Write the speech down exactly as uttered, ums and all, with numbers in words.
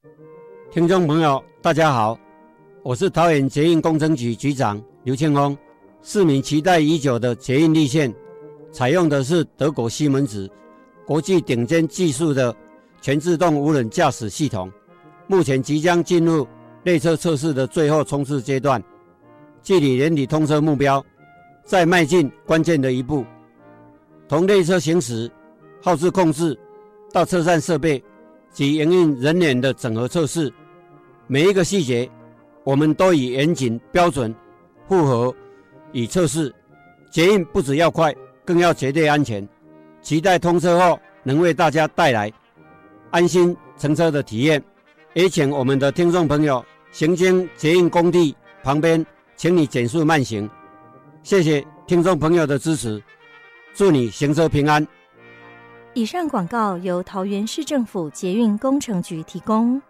听众朋友大家好，我是桃园捷运工程局局长刘庆峰。市民期待已久的捷运绿线采用的是德国西门子国际顶尖技术的全自动无人驾驶系统，目前即将进入列车测试的最后冲刺阶段，距离年底通车目标再迈进关键的一步。从列车行驶、号志控制到车站设备及营运人员的整合测试，每一个细节我们都以严谨标准符合与测试。捷运不只要快，更要绝对安全。期待通车后能为大家带来安心乘车的体验。也请我们的听众朋友行经捷运工地旁边，请你减速慢行。谢谢听众朋友的支持，祝你行车平安。 以上广告由桃园市政府捷运工程局提供。